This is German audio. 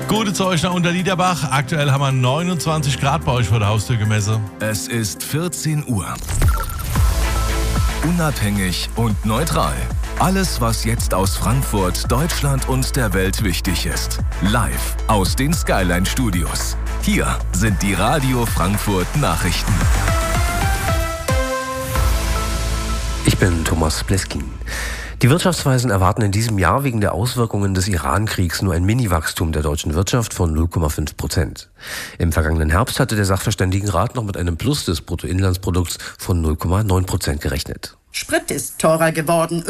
Gute zu euch nach Unterliederbach. Aktuell haben wir 29 Grad bei euch vor der Haustür gemessen. Es ist 14 Uhr. Unabhängig und neutral. Alles, was jetzt aus Frankfurt, Deutschland und der Welt wichtig ist. Live aus den Skyline Studios. Hier sind die Radio Frankfurt Nachrichten. Ich bin Thomas Bleskin. Die Wirtschaftsweisen erwarten in diesem Jahr wegen der Auswirkungen des Iran-Kriegs nur ein Mini-Wachstum der deutschen Wirtschaft von 0,5%. Im vergangenen Herbst hatte der Sachverständigenrat noch mit einem Plus des Bruttoinlandsprodukts von 0,9% gerechnet. Sprit ist teurer geworden.